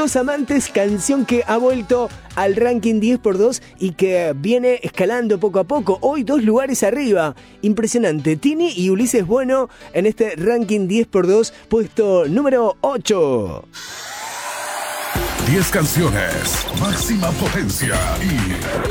Dos Amantes, canción que ha vuelto al ranking 10x2 y que viene escalando poco a poco. Hoy 2 lugares arriba. Impresionante. Tini y Ulises Bueno en este ranking 10x2, puesto número 8. 10 canciones, máxima potencia y